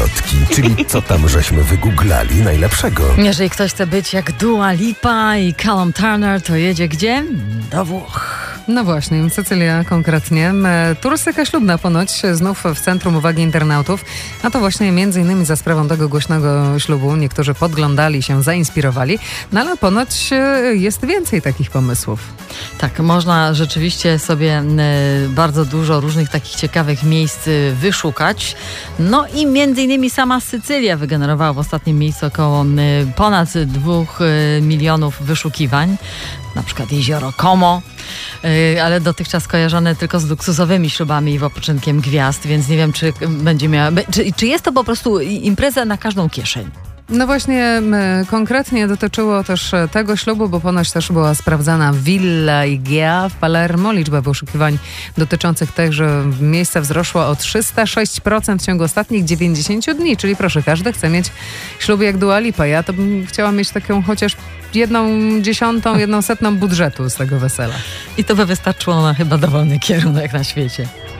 plotki, czyli co tam żeśmy wygooglali najlepszego. Jeżeli ktoś chce być jak Dua Lipa i Callum Turner, to jedzie gdzie? Do Włoch. No właśnie, Sycylia konkretnie. Turystyka ślubna ponoć znów w centrum uwagi internautów, a to właśnie między innymi za sprawą tego głośnego ślubu. Niektórzy podglądali się, zainspirowali, no ale ponoć jest więcej takich pomysłów. Tak, można rzeczywiście sobie bardzo dużo różnych takich ciekawych miejsc wyszukać. No i między innymi sama Sycylia wygenerowała w ostatnim miejscu około ponad 2 milionów wyszukiwań. Na przykład jezioro Como, ale dotychczas kojarzone tylko z luksusowymi ślubami i wypoczynkiem gwiazd, więc nie wiem, czy będzie miała, czy jest to po prostu impreza na każdą kieszeń. No właśnie, konkretnie dotyczyło też tego ślubu, bo ponoć też była sprawdzana Villa Igiea w Palermo. Liczba poszukiwań dotyczących tegoże miejsca wzrosła o 306% w ciągu ostatnich 90 dni. Czyli proszę, każdy chce mieć ślub jak Dua Lipa. Ja to bym chciała mieć taką chociaż 1/10, 1/100 budżetu z tego wesela. I to by wystarczyło na chyba dowolny kierunek na świecie.